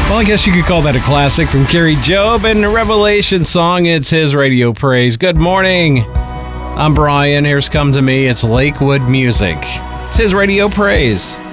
Well, I guess you could call that a classic from Kerry Job and the Revelation song. It's his radio praise. Good morning. I'm Brian. Here's Come to Me. It's Lakewood Music. It's his radio praise.